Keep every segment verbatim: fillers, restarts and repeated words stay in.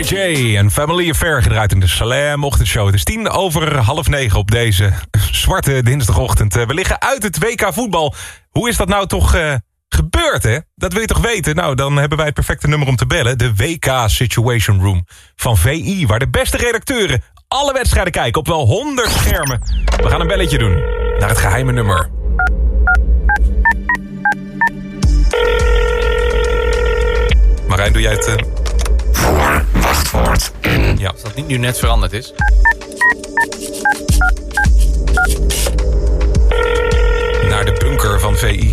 J en Family Affair gedraaid in de Slam ochtendshow. Het is tien over half negen op deze zwarte dinsdagochtend. We liggen uit het W K voetbal. Hoe is dat nou toch uh, gebeurd, hè? Dat wil je toch weten? Nou, dan hebben wij het perfecte nummer om te bellen. De W K Situation Room van V I, waar de beste redacteuren alle wedstrijden kijken op wel honderd schermen. We gaan een belletje doen naar het geheime nummer. Marijn, doe jij het... Uh... Voor wachtwoord in. Ja. Als dat niet nu net veranderd is. Naar de bunker van V I.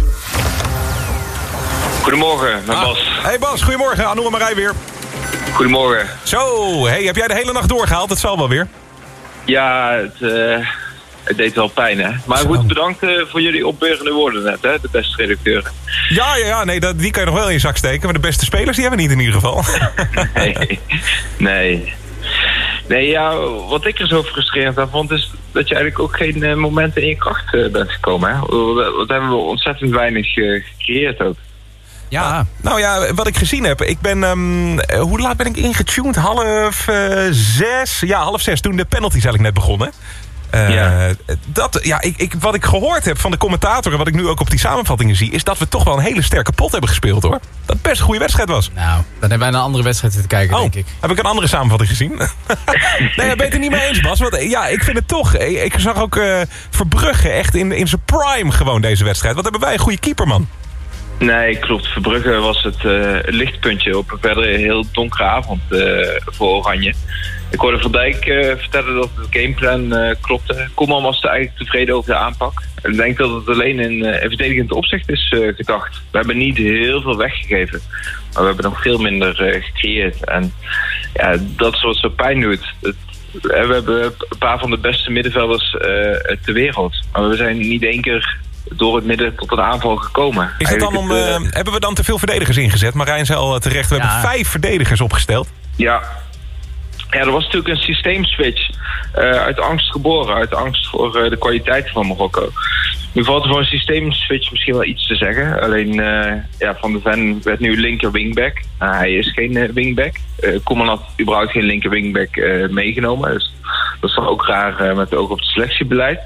Goedemorgen, met ah. Bas. Hey Bas, goedemorgen. Anouk en Marijn weer. Goedemorgen. Zo, hey, heb jij de hele nacht doorgehaald? Dat zal wel weer. Ja, het, uh, het deed wel pijn, hè. Maar Zo. goed, bedankt uh, voor jullie opbeurende woorden net, hè. De beste redacteuren. Ja, ja, ja, nee, dat, die kan je nog wel in je zak steken. Maar de beste spelers, die hebben we niet in ieder geval. nee, nee. Nee, ja, wat ik er zo frustrerend aan vond... is dat je eigenlijk ook geen uh, momenten in je kracht uh, bent gekomen, hè. Wat hebben we ontzettend weinig uh, gecreëerd ook. Ja. Nou ja, wat ik gezien heb. Ik ben, um, hoe laat ben ik ingetuned? Half uh, zes? Ja, half zes, toen de penalties eigenlijk net begonnen. Uh, ja. Dat, ja, ik, ik, wat ik gehoord heb van de commentatoren... wat ik nu ook op die samenvattingen zie... is dat we toch wel een hele sterke pot hebben gespeeld, hoor. Dat het best een goede wedstrijd was. Nou, dan hebben wij naar een andere wedstrijd te kijken, oh, denk ik. Heb ik een andere samenvatting gezien? Nee, ben je het er niet mee eens, Bas? Want ja, ik vind het toch... Ik, ik zag ook uh, Verbrugge echt in, in zijn prime gewoon deze wedstrijd. Wat hebben wij een goede keeper, man. Nee, klopt. Verbrugge was het uh, lichtpuntje op een verder heel donkere avond uh, voor Oranje. Ik hoorde Van Dijk uh, vertellen dat het gameplan uh, klopte. Koeman was er eigenlijk tevreden over de aanpak. Ik denk dat het alleen in, uh, in verdedigend opzicht is uh, gedacht. We hebben niet heel veel weggegeven. Maar we hebben nog veel minder uh, gecreëerd. En ja, dat is wat zo pijn doet. Het, we hebben een paar van de beste middenvelders uh, ter wereld. Maar we zijn niet één keer... door het midden tot een aanval gekomen. Is het dan om, uh, uh, hebben we dan te veel verdedigers ingezet? Marijn zei al terecht, we ja. hebben vijf verdedigers opgesteld. Ja. Ja, er was natuurlijk een systeemswitch. Uh, uit angst geboren. Uit angst voor uh, de kwaliteit van Marokko. Nu valt er voor een systeemswitch misschien wel iets te zeggen. Alleen uh, ja, Van de Ven werd nu linker wingback. Uh, hij is geen uh, wingback. Uh, Koeman had überhaupt geen linker wingback uh, meegenomen. Dus dat is dan ook raar uh, met oog op het selectiebeleid.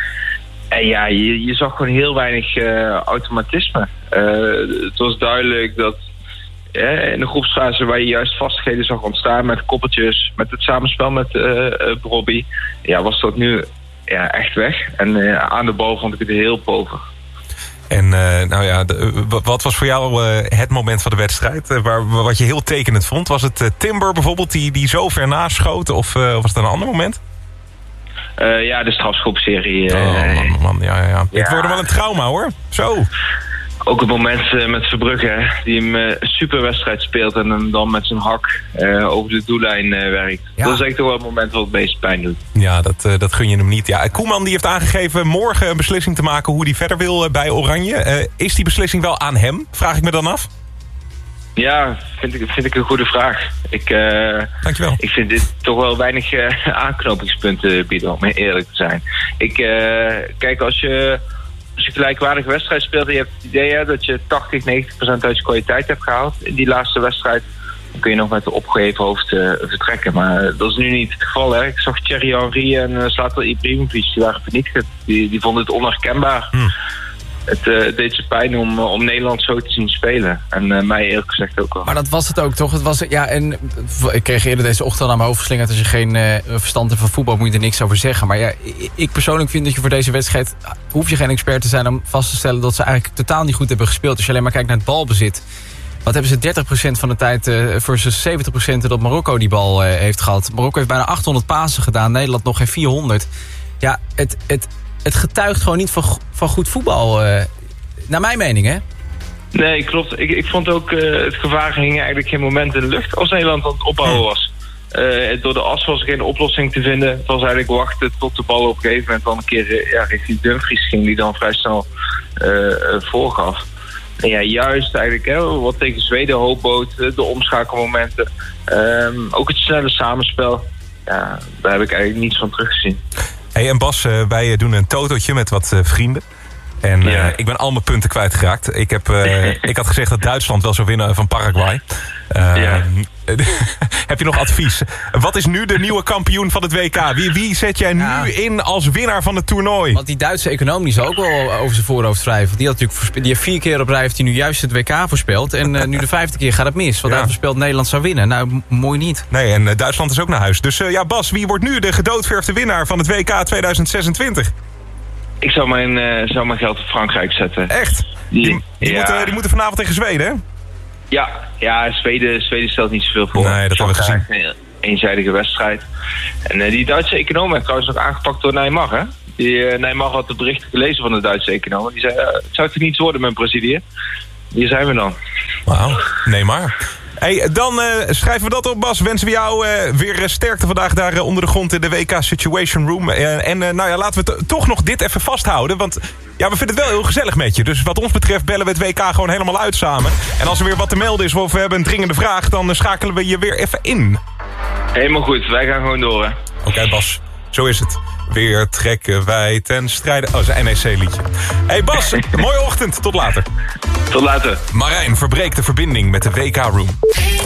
En ja, je, je zag gewoon heel weinig uh, automatisme. Uh, het was duidelijk dat uh, in de groepsfase waar je juist vastigheden zag ontstaan met koppeltjes, met het samenspel met uh, uh, Robbie, ja, was dat nu ja, echt weg. En uh, aan de bal vond ik het heel pover. En uh, nou ja, de, wat was voor jou uh, het moment van de wedstrijd? Uh, waar, wat je heel tekenend vond? Was het uh, Timber bijvoorbeeld die, die zo ver naschoot? Of uh, was het een ander moment? Uh, ja, de strafschopserie. Uh, oh, man, man, ja, ja, ja. ja. Het wordt wel een trauma, hoor. Zo. Ook het moment uh, met Verbrugge, die hem uh, een superwedstrijd speelt en hem dan met zijn hak uh, over de doellijn uh, werkt. Ja. Dat is echt toch wel het moment wat het meest pijn doet. Ja, dat, uh, dat gun je hem niet. Ja, Koeman die heeft aangegeven morgen een beslissing te maken hoe hij verder wil uh, bij Oranje. Uh, is die beslissing wel aan hem? Vraag ik me dan af. Ja, vind ik, vind ik een goede vraag. Ik, uh, Dankjewel. Ik vind dit toch wel weinig uh, aanknopingspunten bieden, om eerlijk te zijn. Ik, uh, kijk, als je, als je gelijkwaardige wedstrijd speelt en je hebt het idee hè, dat je tachtig, negentig procent uit je kwaliteit hebt gehaald in die laatste wedstrijd, dan kun je nog met de opgeheven hoofd uh, vertrekken. Maar dat is nu niet het geval. Hè. Ik zag Thierry Henry en uh, Zlatan Ibrahimovic, die waren vernietigd. Die, die vonden het onherkenbaar. Hm. Het uh, deed ze pijn om, om Nederland zo te zien spelen. En uh, mij eerlijk gezegd ook wel. Maar dat was het ook, toch? Het was, ja, en ik kreeg eerder deze ochtend aan mijn hoofd geslingerd. Als je geen uh, verstand hebt van voetbal, moet je er niks over zeggen. Maar ja, ik persoonlijk vind dat je voor deze wedstrijd hoef je geen expert te zijn om vast te stellen dat ze eigenlijk totaal niet goed hebben gespeeld. Als je alleen maar kijkt naar het balbezit. Wat hebben ze dertig procent van de tijd uh, versus zeventig procent dat Marokko die bal uh, heeft gehad. Marokko heeft bijna achthonderd pasen gedaan. Nederland nog geen vierhonderd. Ja, het... het Het getuigt gewoon niet van, van goed voetbal, uh, naar mijn mening, hè? Nee, klopt. Ik, ik vond ook, uh, het gevaar hing eigenlijk geen moment in de lucht als Nederland aan het opbouwen was. Uh, door de as was er geen oplossing te vinden. Het was eigenlijk wachten tot de bal op een gegeven moment dan een keer uh, ja, richting Dumfries ging, die dan vrij snel uh, uh, voorgaf. En ja, juist eigenlijk, hè, wat tegen Zweden hoop bood, de omschakelmomenten, um, ook het snelle samenspel. Ja, daar heb ik eigenlijk niets van teruggezien. Hey, en Bas, uh, wij doen een totootje met wat uh, vrienden. En uh, ja. ik ben al mijn punten kwijtgeraakt. Ik, heb, uh, ik had gezegd dat Duitsland wel zou winnen van Paraguay. Uh, ja. heb je nog advies? Wat is nu de nieuwe kampioen van het W K? Wie, wie zet jij Ja. nu in als winnaar van het toernooi? Want die Duitse econoom die zal ook wel over zijn voorhoofd wrijven. Die, had natuurlijk voorspe- die heeft vier keer op rij heeft hij nu juist het W K voorspeld. En uh, nu de vijfde keer gaat het mis. Want Ja. hij voorspelt Nederland zou winnen. Nou, m- mooi niet. Nee, en uh, Duitsland is ook naar huis. Dus uh, ja, Bas, wie wordt nu de gedoodverfde winnaar van het W K tweeduizend zesentwintig? Ik zou mijn, uh, zou mijn geld op Frankrijk zetten. Echt? Die, Die- die, ja. moeten, die moeten vanavond tegen Zweden, hè? Ja, ja Zweden, Zweden stelt niet zoveel voor. Nee, dat hebben we gezien. Een eenzijdige wedstrijd. En uh, die Duitse econoom werd trouwens nog aangepakt door Neymar, hè? Die uh, Neymar had de berichten gelezen van de Duitse econoom. Die zei, uh, het zou het niets worden met Brazilië. Hier zijn we dan. Wauw, nee maar. Hey, dan uh, schrijven we dat op, Bas. Wensen we jou uh, weer uh, sterkte vandaag daar uh, onder de grond in de W K Situation Room. Uh, en uh, nou ja, laten we t- toch nog dit even vasthouden. Want ja, we vinden het wel heel gezellig met je. Dus wat ons betreft bellen we het W K gewoon helemaal uit samen. En als er weer wat te melden is of we hebben een dringende vraag, dan uh, schakelen we je weer even in. Helemaal goed, wij gaan gewoon door, hè. Oké, okay, Bas. Zo is het. Weer trekken wij ten strijde... Oh, dat is een N E C-liedje. Hey Bas, mooie ochtend. Tot later. Tot later. Marijn verbreekt de verbinding met de W K-room.